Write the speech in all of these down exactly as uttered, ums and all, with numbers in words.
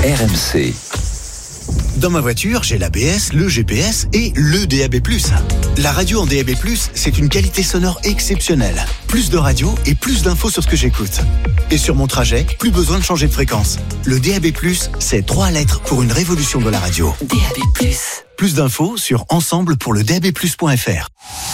R M C. Dans ma voiture, j'ai l'A B S, le G P S et le D A B plus. La radio en D A B plus, c'est une qualité sonore exceptionnelle. Plus de radio et plus d'infos sur ce que j'écoute. Et sur mon trajet, plus besoin de changer de fréquence. Le D A B plus, c'est trois lettres pour une révolution de la radio. D A B plus. Plus d'infos sur ensemble pour le D A B plus point F R.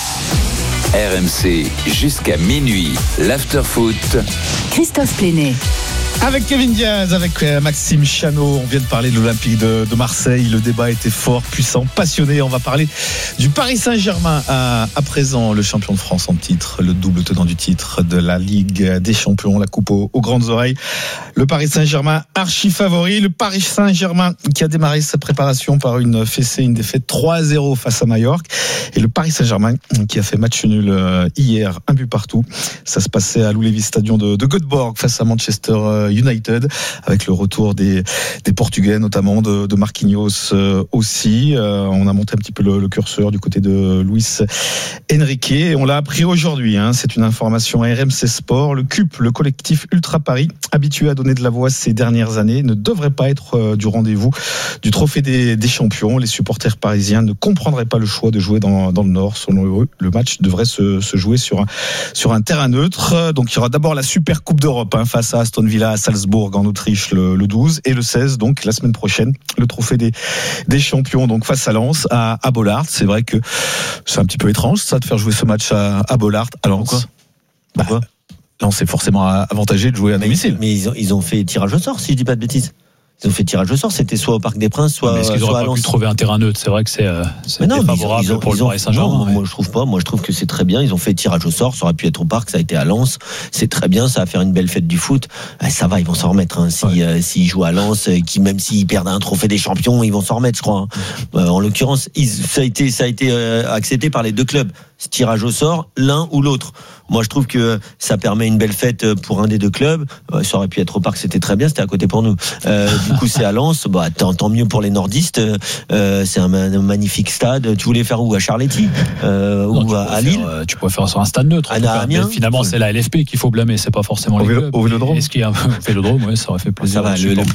R M C, jusqu'à minuit, l'after-foot. Christophe Plénet. Avec Kevin Diaz, avec Maxime Chanot, on vient de parler de l'Olympique de, de Marseille. Le débat était fort, puissant, passionné. On va parler du Paris Saint-Germain à, à présent, le champion de France en titre, le double tenant du titre de la Ligue des Champions, la coupe aux, aux grandes oreilles. Le Paris Saint-Germain archi favori. Le Paris Saint-Germain qui a démarré sa préparation par une fessée, une défaite trois à zéro face à Majorque. Et le Paris Saint-Germain qui a fait match nul hier, un but partout. Ça se passait à l'Oulevi Stadion de, de Göteborg face à Manchester United, avec le retour des, des Portugais, notamment de, de Marquinhos euh, aussi. Euh, on a monté un petit peu le, le curseur du côté de Luis Enrique. Et on l'a appris aujourd'hui, hein, c'est une information à R M C Sport. Le C U P, le collectif Ultra Paris, habitué à donner de la voix ces dernières années, ne devrait pas être euh, du rendez-vous du trophée des, des champions. Les supporters parisiens ne comprendraient pas le choix de jouer dans, dans le Nord. Selon eux, le match devrait se, se jouer sur un, sur un terrain neutre. Donc il y aura d'abord la Super Coupe d'Europe hein, face à Aston Villa à Salzbourg en Autriche le, le douze et le seize, donc la semaine prochaine, le trophée des, des champions donc face à Lens à, à Bollaert. C'est vrai que c'est un petit peu étrange ça de faire jouer ce match à, à Bollaert à Lens. Pourquoi, bah, Pourquoi Lens c'est forcément avantagé de jouer à domicile. Mais ils ont, ils ont fait tirage au sort, si je dis pas de bêtises. Ils ont fait tirage au sort, c'était soit au Parc des Princes, soit, est-ce qu'ils soit auraient à pas Lens. pu trouver un terrain neutre? C'est vrai que c'est, c'est non, défavorable ils ont, ils ont, pour le ont, Paris Saint-Germain. Non, mais... moi je trouve pas. Moi je trouve que c'est très bien. Ils ont fait tirage au sort. Ça aurait pu être au Parc, ça a été à Lens. C'est très bien. Ça va faire une belle fête du foot. Ah, ça va, ils vont s'en remettre. Hein. Si, ouais. euh, s'ils jouent à Lens, euh, qui même s'ils perdent un trophée des champions, ils vont s'en remettre, je crois. Hein. Euh, en l'occurrence, ils, ça a été, ça a été euh, accepté par les deux clubs. Ce tirage au sort, l'un ou l'autre. Moi, je trouve que ça permet une belle fête pour un des deux clubs. Euh, ça aurait pu être au Parc, c'était très bien, c'était à côté pour nous. Euh, du coup, c'est à Lens. Bah, tant, tant mieux pour les nordistes. Euh, c'est un, un magnifique stade. Tu voulais faire où? À Charletti euh, non, ou à, à Lille faire, Tu pourrais faire sur un stade neutre. À Finalement, c'est la L F P qu'il faut blâmer. C'est pas forcément au les vélo, clubs. au Vélodrome. Est-ce qu'il y a un vélodrome? Ouais, ça aurait fait plaisir. Ça va, le, le